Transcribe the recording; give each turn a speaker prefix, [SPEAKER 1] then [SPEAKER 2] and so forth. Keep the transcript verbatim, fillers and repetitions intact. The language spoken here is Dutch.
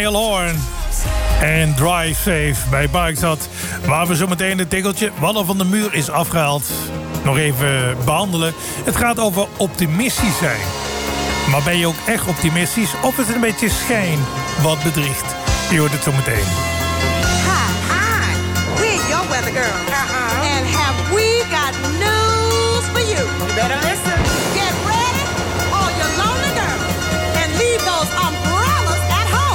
[SPEAKER 1] Niall Horan en Drive Safe bij Parkstad, waar we zo meteen het tikkeltje Wallen van de Muur is afgehaald nog even behandelen. Het gaat over optimistisch zijn. Maar ben je ook echt optimistisch of is het een beetje schijn wat bedriegt? Je hoort het zo meteen.